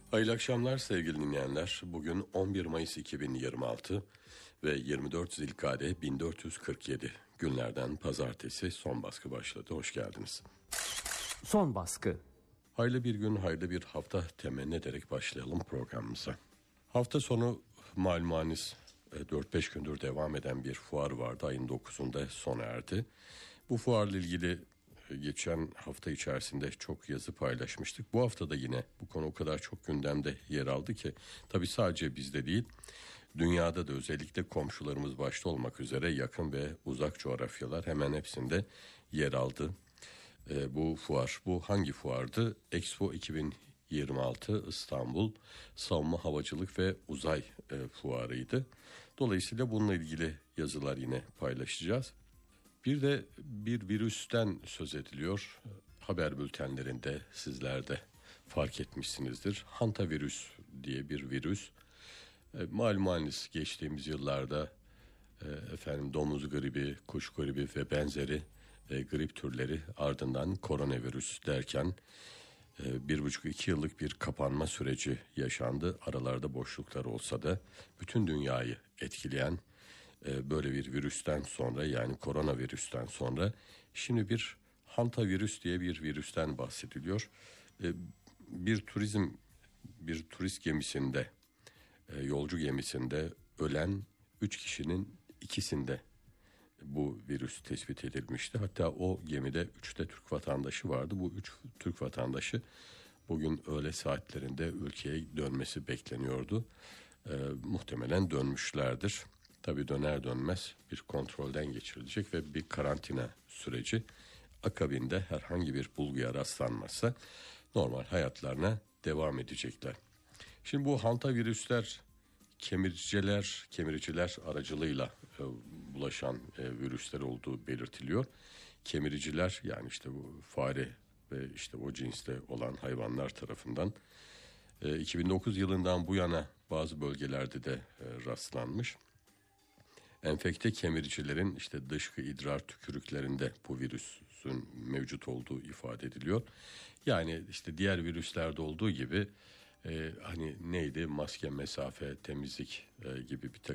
Hayırlı akşamlar sevgili dinleyenler. Bugün 11 Mayıs 2026 ve 24 Zilkade 1447 günlerden pazartesi. Son baskı başladı. Hoş geldiniz. Son baskı. Hayırlı bir gün, hayırlı bir hafta temenni ederek başlayalım programımıza. Hafta sonu malumunuz 4-5 gündür devam eden bir fuar vardı. Ayın 9'unda sona erdi. Bu fuarla ilgili geçen hafta içerisinde çok yazı paylaşmıştık. Bu hafta da yine bu konu o kadar çok gündemde yer aldı ki tabii sadece bizde değil, dünyada da özellikle komşularımız başta olmak üzere yakın ve uzak coğrafyalar hemen hepsinde yer aldı. Bu fuar, bu hangi fuardı? Expo 2026 İstanbul Savunma Havacılık ve Uzay fuarıydı. Dolayısıyla bununla ilgili yazılar yine paylaşacağız. Bir de bir virüsten söz ediliyor. Haber bültenlerinde sizler de fark etmişsinizdir. Hantavirüs diye bir virüs. Malumunuz geçtiğimiz yıllarda domuz gribi, kuş gribi ve benzeri grip türleri, ardından koronavirüs derken 1,5-2 yıllık bir kapanma süreci yaşandı. Aralarda boşluklar olsa da bütün dünyayı etkileyen böyle bir virüsten sonra, yani koronavirüsten sonra şimdi bir hantavirüs diye bir virüsten bahsediliyor. Bir turist gemisinde, yolcu gemisinde ölen 3 kişinin ikisinde bu virüs tespit edilmişti. Hatta o gemide 3'te Türk vatandaşı vardı. Bu 3 Türk vatandaşı bugün öğle saatlerinde ülkeye dönmesi bekleniyordu. Muhtemelen dönmüşlerdir. Tabii döner dönmez bir kontrolden geçirilecek ve bir karantina süreci. Akabinde herhangi bir bulguya rastlanmazsa normal hayatlarına devam edecekler. Şimdi bu hantavirüsler kemiriciler aracılığıyla bulaşan virüsler olduğu belirtiliyor. Kemiriciler, yani işte bu fare ve işte o cinste olan hayvanlar tarafından 2009 yılından bu yana bazı bölgelerde de rastlanmış. Enfekte kemiricilerin işte dışkı, idrar, tükürüklerinde bu virüsün mevcut olduğu ifade ediliyor. Yani işte diğer virüslerde olduğu gibi hani neydi, maske, mesafe, temizlik gibi bir